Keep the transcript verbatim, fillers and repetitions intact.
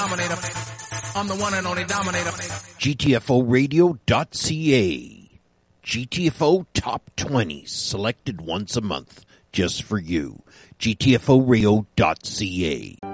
Dominator. I'm the one and only Dominator. G T F O radio dot C A. G T F O Top twenty, selected once a month, just for you. G T F O radio dot C A.